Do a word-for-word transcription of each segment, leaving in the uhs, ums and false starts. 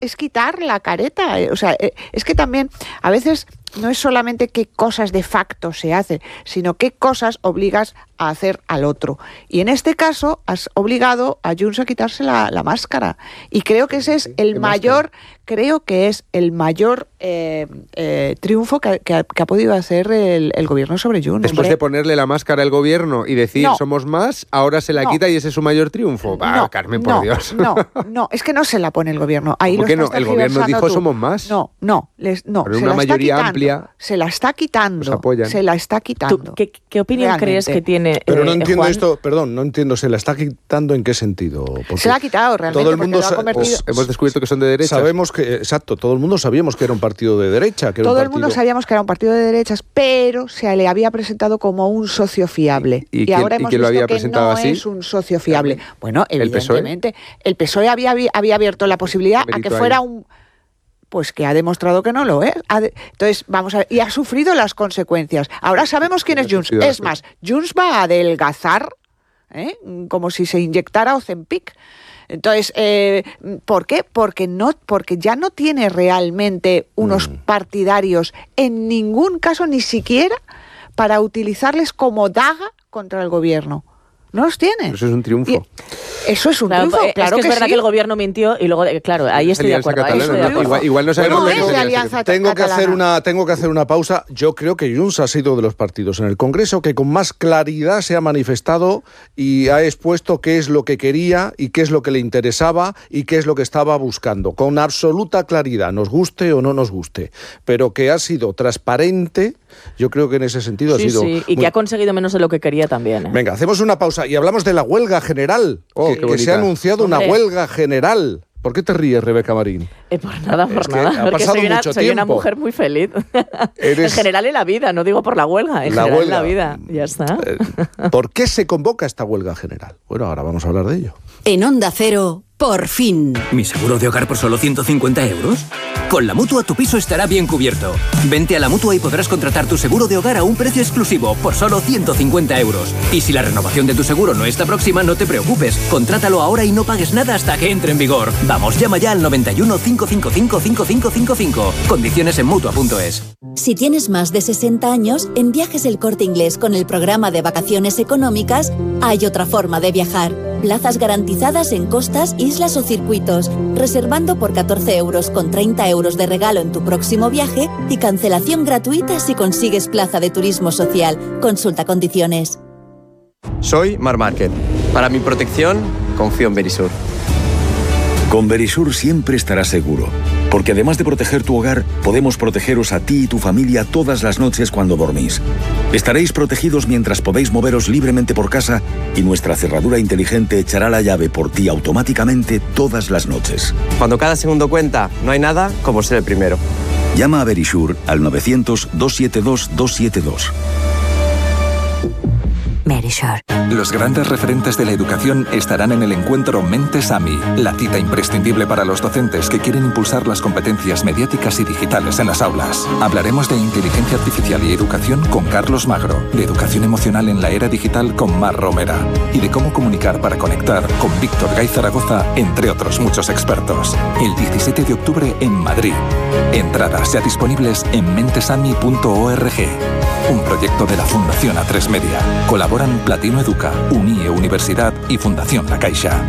es quitar la careta. O sea, es que también a veces no es solamente qué cosas de facto se hacen, sino qué cosas obligas a hacer al otro. Y en este caso has obligado a Junts a quitarse la, la máscara. Y creo que ese es el mayor, creo que es el mayor eh, eh, triunfo que, que, que ha podido hacer el, el gobierno sobre Junts. Después hombre. de ponerle la máscara al gobierno y decir no, somos más, ahora se la no, quita y ese es su mayor triunfo. Va, no, Carmen, por no, Dios. No, no, es que no se la pone el gobierno. Ahí ¿Por lo qué no? El gobierno dijo tú. somos más. No, no, les, no. Pero se una la mayoría está amplia. Se la está quitando. Se la está quitando. ¿Tú, qué, ¿Qué opinión realmente crees que tiene Pero no eh, entiendo Juan? esto, perdón, no entiendo, ¿se la está quitando en qué sentido? Porque se la ha quitado realmente. Todo el mundo lo ha convertido... sa- Hemos descubierto que son de derechas. Sabemos que, exacto, todo el mundo sabíamos que era un partido de derecha. Que era todo un el mundo partido... sabíamos que era un partido de derechas, pero se le había presentado como un socio fiable. ¿Y, y, y quién, ahora y hemos quién lo visto había que presentado no así? es un socio fiable. Bueno, ¿El P S O E? evidentemente, el P S O E había, había abierto la posibilidad a que fuera ahí. un... Pues que ha demostrado que no lo es. Entonces, vamos a ver, y ha sufrido las consecuencias. Ahora sabemos quién es Junts. Es más, Junts va a adelgazar, ¿eh? Como si se inyectara Ozempic. Entonces, eh, ¿por qué? Porque no, porque ya no tiene realmente unos mm. partidarios en ningún caso, ni siquiera para utilizarles como daga contra el gobierno. No los tiene. Pero eso es un triunfo. Y eso es un claro, triunfo, claro es que, que es verdad sí. que el gobierno mintió y luego, claro, ahí estoy de acuerdo. Ahí estoy de acuerdo. Igual, igual no sabemos bueno, lo tengo, que alianza tengo que catalana. hacer una tengo que hacer una pausa. Yo creo que Junts ha sido de los partidos en el Congreso que con más claridad se ha manifestado y ha expuesto qué es lo que quería y qué es lo que le interesaba y qué es lo que estaba buscando, con absoluta claridad, nos guste o no nos guste, pero que ha sido transparente. Yo creo que en ese sentido sí, ha sido... Sí, y muy... que ha conseguido menos de lo que quería también. ¿eh? Venga, hacemos una pausa y hablamos de la huelga general, oh, que, que se ha anunciado Hombre. una huelga general. ¿Por qué te ríes, Rebeca Marín? Eh, por nada, por es nada. Porque soy una, soy una mujer muy feliz. Eres... En general en la vida, no digo por la huelga, en la general huelga. en la vida. Ya está. Eh, ¿Por qué se convoca esta huelga general? Bueno, ahora vamos a hablar de ello. En Onda Cero, por fin. ¿Mi seguro de hogar por solo ciento cincuenta euros? Con la Mutua tu piso estará bien cubierto. Vente a la Mutua y podrás contratar tu seguro de hogar a un precio exclusivo por solo ciento cincuenta euros. Y si la renovación de tu seguro no está próxima, no te preocupes. Contrátalo ahora y no pagues nada hasta que entre en vigor. Vamos, llama ya al noventa y uno, cinco cinco cinco, cinco cinco cinco cinco. Condiciones en Mutua punto es. Si tienes más de sesenta años, en Viajes El Corte Inglés con el programa de vacaciones económicas, hay otra forma de viajar. Plazas garantizadas en costas, islas o circuitos, reservando por catorce euros con treinta euros de regalo en tu próximo viaje y cancelación gratuita si consigues plaza de turismo social. Consulta condiciones. Soy Mar Márquez. Para mi protección, confío en Verisur. Con Verisur siempre estarás seguro, porque además de proteger tu hogar, podemos protegeros a ti y tu familia todas las noches cuando dormís. Estaréis protegidos mientras podéis moveros libremente por casa y nuestra cerradura inteligente echará la llave por ti automáticamente todas las noches. Cuando cada segundo cuenta, no hay nada como ser el primero. Llama a Verisur al novecientos, doscientos setenta y dos, doscientos setenta y dos. Verisur. Los grandes referentes de la educación estarán en el encuentro Mentes AMI, la cita imprescindible para los docentes que quieren impulsar las competencias mediáticas y digitales en las aulas. Hablaremos de inteligencia artificial y educación con Carlos Magro, de educación emocional en la era digital con Mar Romera y de cómo comunicar para conectar con Víctor Gay Zaragoza, entre otros muchos expertos. El diecisiete de octubre en Madrid. Entradas ya disponibles en mentesami punto org. Un proyecto de la Fundación A tres Media. Colaboran Platino Educa, Unie Universidad y Fundación La Caixa.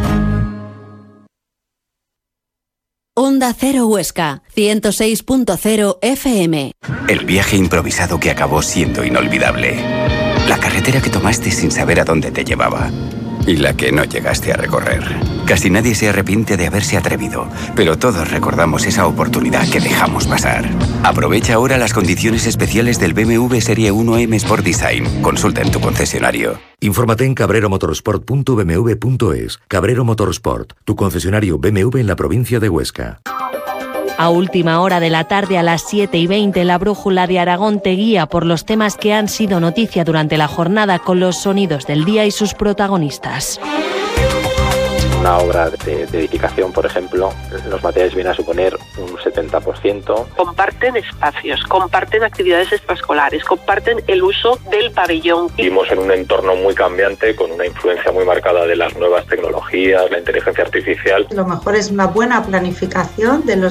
Onda Cero Huesca, ciento seis punto cero F M. El viaje improvisado que acabó siendo inolvidable. La carretera que tomaste sin saber a dónde te llevaba. Y la que no llegaste a recorrer. Casi nadie se arrepiente de haberse atrevido, pero todos recordamos esa oportunidad que dejamos pasar. Aprovecha ahora las condiciones especiales del B M W Serie uno M Sport Design. Consulta en tu concesionario. Infórmate en cabrero motorsport punto b m w punto es. Cabrero Motorsport, tu concesionario B M W en la provincia de Huesca. A última hora de la tarde, a las siete y veinte, la Brújula de Aragón te guía por los temas que han sido noticia durante la jornada con los sonidos del día y sus protagonistas. una obra de, de edificación, por ejemplo, los materiales vienen a suponer un setenta por ciento. Comparten espacios, comparten actividades extraescolares, comparten el uso del pabellón. Vivimos en un entorno muy cambiante, con una influencia muy marcada de las nuevas tecnologías, la inteligencia artificial. Lo mejor es una buena planificación de los